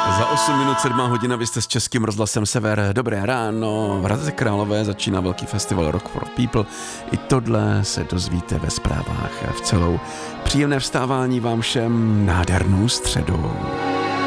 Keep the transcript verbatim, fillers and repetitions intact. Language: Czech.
Za osm minut sedmá hodina, vy jste s Českým rozhlasem Sever. Dobré ráno, v Hradci Králové začíná velký festival Rock for People. I tohle se dozvíte ve zprávách v celou. Příjemné vstávání vám všem, nádhernou středu.